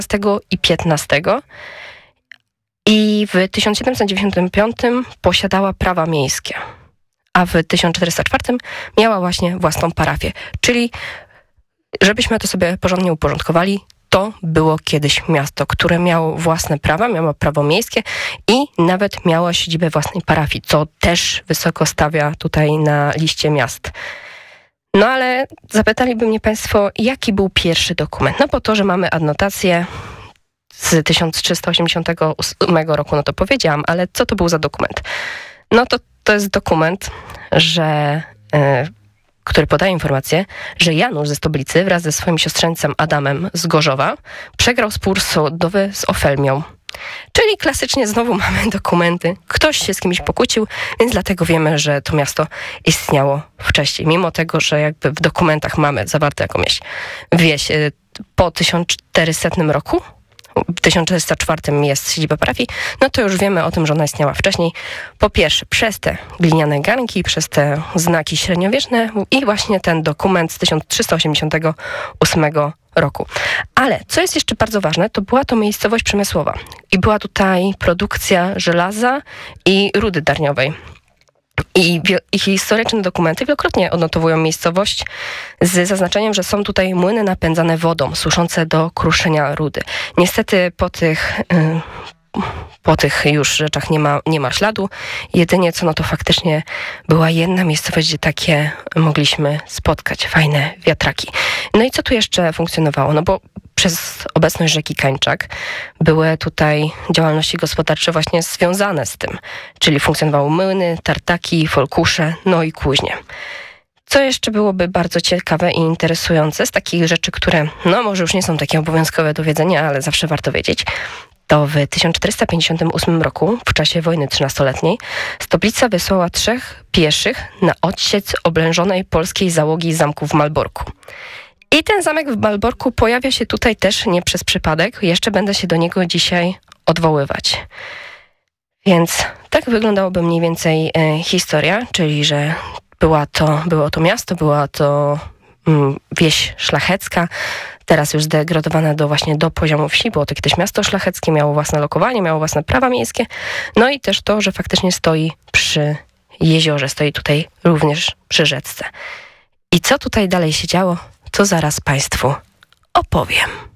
i XV i w 1795 posiadała prawa miejskie, a w 1404 miała właśnie własną parafię. Czyli, żebyśmy to sobie porządnie uporządkowali, to było kiedyś miasto, które miało własne prawa, miało prawo miejskie i nawet miało siedzibę własnej parafii, co też wysoko stawia tutaj na liście miast. No ale zapytaliby mnie Państwo, jaki był pierwszy dokument? No po to, że mamy adnotację z 1388 roku, no to powiedziałam, ale co to był za dokument? No to jest dokument, który podaje informację, że Janusz ze Stoblicy wraz ze swoim siostrzeńcem Adamem z Gorzowa przegrał spór sądowy z Ofelmią. Czyli klasycznie znowu mamy dokumenty. Ktoś się z kimś pokłócił, więc dlatego wiemy, że to miasto istniało wcześniej. Mimo tego, że jakby w dokumentach mamy zawarte jakąś wieś po 1400 roku, w 1404 jest siedziba parafii, no to już wiemy o tym, że ona istniała wcześniej. Po pierwsze, przez te gliniane garnki, przez te znaki średniowieczne i właśnie ten dokument z 1388 roku. Ale co jest jeszcze bardzo ważne, to była to miejscowość przemysłowa i była tutaj produkcja żelaza i rudy darniowej. I historyczne dokumenty wielokrotnie odnotowują miejscowość z zaznaczeniem, że są tutaj młyny napędzane wodą, służące do kruszenia rudy. Niestety po tych już rzeczach nie ma śladu. Jedynie co, no to faktycznie była jedna miejscowość, gdzie takie mogliśmy spotkać, fajne wiatraki. No i co tu jeszcze funkcjonowało? No bo przez obecność rzeki Kańczak były tutaj działalności gospodarcze właśnie związane z tym. Czyli funkcjonowały młyny, tartaki, folkusze, no i kuźnie. Co jeszcze byłoby bardzo ciekawe i interesujące z takich rzeczy, które no może już nie są takie obowiązkowe do wiedzenia, ale zawsze warto wiedzieć, to w 1458 roku, w czasie wojny 13-letniej, Stoblica wysłała 3 pieszych na odsiec oblężonej polskiej załogi zamku w Malborku. I ten zamek w Malborku pojawia się tutaj też nie przez przypadek. Jeszcze będę się do niego dzisiaj odwoływać. Więc tak wyglądałoby mniej więcej historia, czyli że było to miasto, była to wieś szlachecka, teraz już zdegradowana do poziomu wsi. Było to kiedyś miasto szlacheckie, miało własne lokowanie, miało własne prawa miejskie. No i też to, że faktycznie stoi przy jeziorze, stoi tutaj również przy rzece. I co tutaj dalej się działo, to zaraz Państwu opowiem.